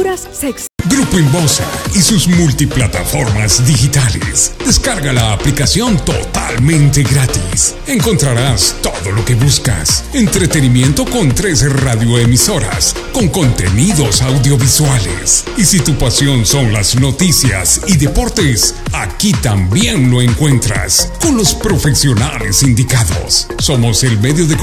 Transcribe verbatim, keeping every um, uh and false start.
aventuras, sexo. Grupo Inbosa y sus multiplataformas digitales. Descarga la aplicación totalmente gratis. Encontrarás todo lo que buscas. Entretenimiento con tres radioemisoras, con contenidos audiovisuales. Y si tu pasión son las noticias y deportes, aquí también lo encuentras, con los profesionales indicados. Somos el medio de